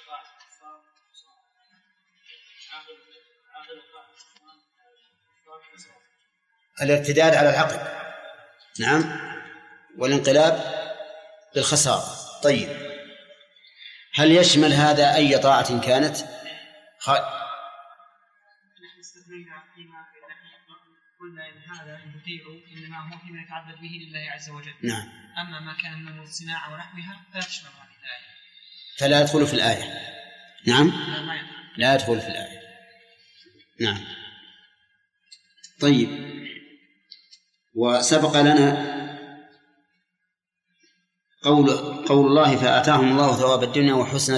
الارتداد على العقل، نعم، والانقلاب بالخسارة. طيب، هل يشمل هذا أي طاعة كانت؟ نحن استثنينا فيما قلنا إن هذا يطيع إنما هو فيما يتعبد به لله عز وجل. نعم. أما ما كان من الصناعة ونحوها فلا تشمل هذه الآية، فلا يدخل في الآية. نعم، لا يدخل في الآية. نعم. طيب، وسبق لنا قول الله فآتاهم الله ثواب الدنيا وحسن